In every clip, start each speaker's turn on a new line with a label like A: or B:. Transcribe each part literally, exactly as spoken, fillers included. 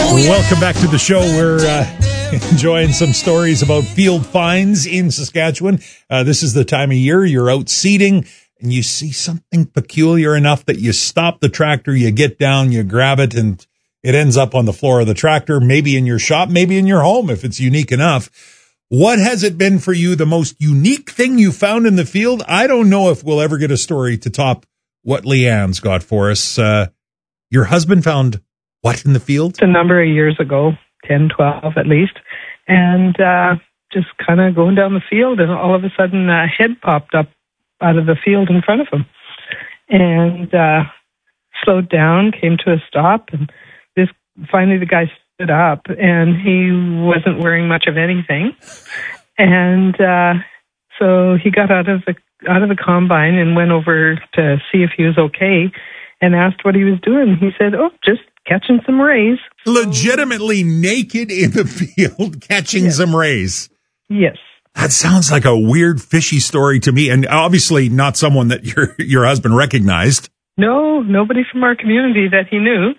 A: Welcome back to the show. We're uh, enjoying some stories about field finds in Saskatchewan. Uh, this is the time of year you're out seeding and you see something peculiar enough that you stop the tractor, you get down, you grab it, and it ends up on the floor of the tractor, maybe in your shop, maybe in your home if it's unique enough. What has it been for you, the most unique thing you found in the field? I don't know if we'll ever get a story to top what Leanne's got for us. Uh, your husband found what in the field?
B: A number of years ago, ten, twelve at least, and uh, just kind of going down the field, and all of a sudden a head popped up out of the field in front of him, and uh, slowed down, came to a stop, and this finally the guy stood up, and he wasn't wearing much of anything, and uh, so he got out of the out of the combine and went over to see if he was okay, and asked what he was doing. He said, "Oh, just catching some rays."
A: Legitimately naked in the field, catching yes. some rays.
B: Yes.
A: That sounds like a weird, fishy story to me, and obviously not someone that your your husband recognized.
B: No, nobody from our community that he knew.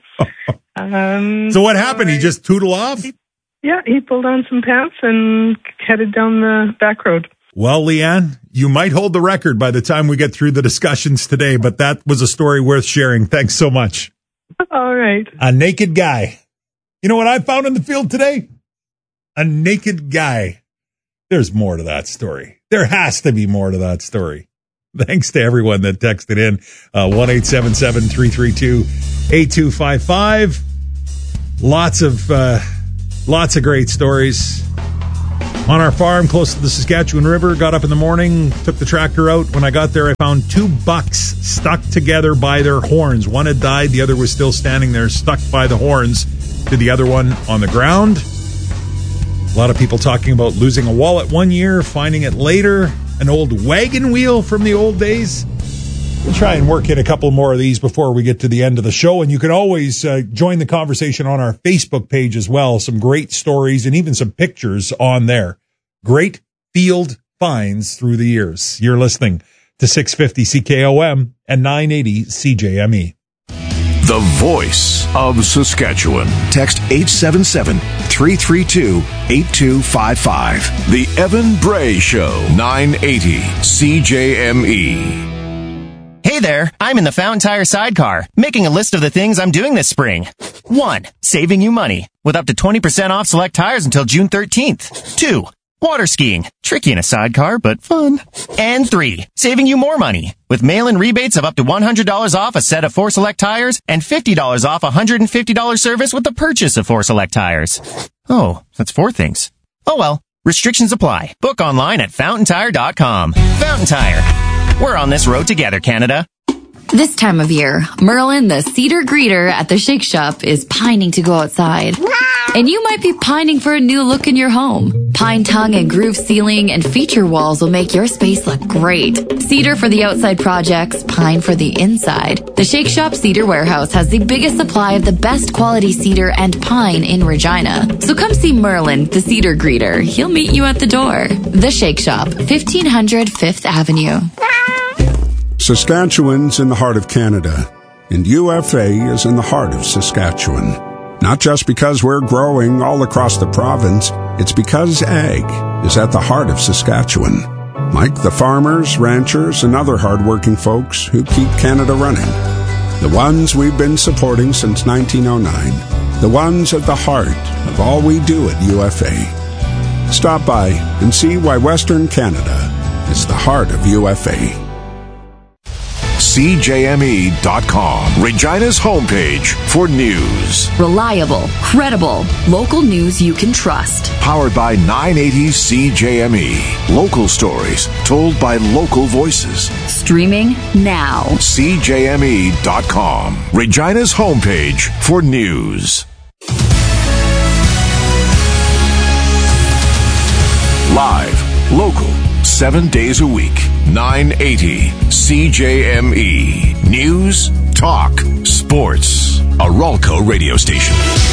B: um,
A: so what happened? He just tootled off?
B: He, yeah, he pulled on some pants and headed down the back road.
A: Well, Leanne, you might hold the record by the time we get through the discussions today, but that was a story worth sharing. Thanks so much.
B: All right.
A: A naked guy. You know what I found in the field today? A naked guy. There's more to that story. There has to be more to that story. Thanks to everyone that texted in. Uh, one eight seven seven, three three two, eight two five five. Lots of, uh, lots of great stories. On our farm close to the Saskatchewan River, got up in the morning, took the tractor out. When I got there, I found two bucks stuck together by their horns. One had died, the other was still standing there, stuck by the horns to the other one on the ground. A lot of people talking about losing a wallet one year, finding it later, an old wagon wheel from the old days. We'll try and work in a couple more of these before we get to the end of the show. And you can always uh, join the conversation on our Facebook page as well. Some great stories and even some pictures on there. Great field finds through the years. You're listening to six fifty C K O M and nine eighty C J M E.
C: The voice of Saskatchewan. Text eight seven seven, three three two, eight two five five. The Evan Bray Show, nine eighty C J M E.
D: Hey there, I'm in the Fountain Tire sidecar, making a list of the things I'm doing this spring. One, saving you money, with up to twenty percent off select tires until June thirteenth. Two, water skiing, tricky in a sidecar, but fun. And three, saving you more money, with mail-in rebates of up to one hundred dollars off a set of four select tires and fifty dollars off a one hundred fifty dollars service with the purchase of four select tires. Oh, that's four things. Oh well, restrictions apply. Book online at fountain tire dot com. Fountain Tire. We're on this road together, Canada.
E: This time of year, Merlin, the cedar greeter at the Shake Shop, is pining to go outside. And you might be pining for a new look in your home. Pine tongue and groove ceiling and feature walls will make your space look great. Cedar for the outside projects, pine for the inside. The Shake Shop Cedar Warehouse has the biggest supply of the best quality cedar and pine in Regina. So come see Merlin, the cedar greeter. He'll meet you at the door. The Shake Shop, fifteen hundred Fifth Avenue.
F: Saskatchewan's in the heart of Canada, and U F A is in the heart of Saskatchewan. Not just because we're growing all across the province, it's because ag is at the heart of Saskatchewan. Like the farmers, ranchers, and other hardworking folks who keep Canada running. The ones we've been supporting since nineteen oh nine. The ones at the heart of all we do at U F A. Stop by and see why Western Canada is the heart of U F A.
C: C J M E dot com, Regina's homepage for news.
E: Reliable, credible, local news you can trust.
C: Powered by nine eighty C J M E. Local stories told by local voices.
E: Streaming now.
C: C J M E dot com, Regina's homepage for news. Live, local, seven days a week. nine eighty C J M E. News, talk, sports. A Ralco radio station.